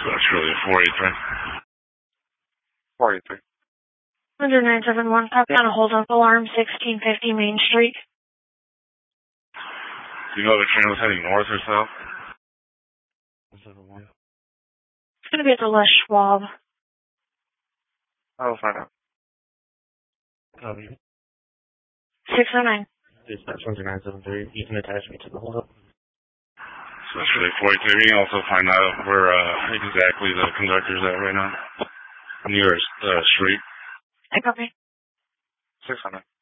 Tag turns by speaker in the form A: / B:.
A: that's really a 483.
B: 483.
C: 971, copy on a hold up alarm, 1650 Main Street.
A: Do you know if the train was heading north or south?
B: 171.
C: It's going to be at the Les Schwab.
B: I'll find out.
D: Copy.
C: 609.
D: Dispatch 973. You can attach me to the hold up.
A: So that's really 483. We can also find out where exactly the conductor's at right now. Nearest street.
C: I copy.
B: 600.